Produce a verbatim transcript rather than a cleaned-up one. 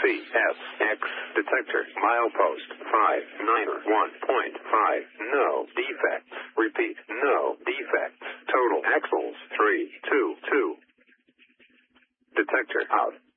C S X detector milepost five nine one point five. No defects. Repeat, no defects. Total axles three two two. Detector out.